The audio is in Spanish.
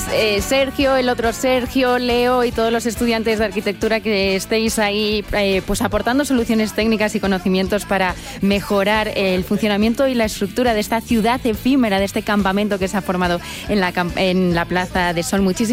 Sergio, el otro Sergio, Leo y todos los estudiantes de arquitectura que estéis ahí pues aportando soluciones técnicas y conocimientos para mejorar el funcionamiento y la estructura de esta ciudad efímera, de este campamento que se ha formado en la Plaza de Sol. Muchísimas